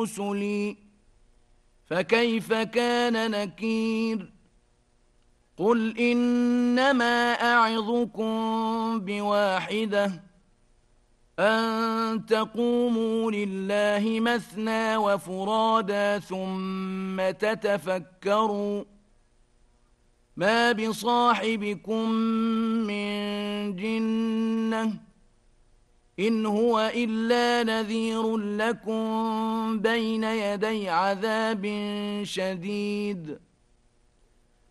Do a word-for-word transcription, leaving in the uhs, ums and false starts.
رسلي فكيف كان نكير قل إنما أعظكم بواحدة أن تقوموا لله مثنى وفرادا ثم تتفكروا ما بصاحبكم من جنة إن هو إلا نذير لكم بين يدي عذاب شديد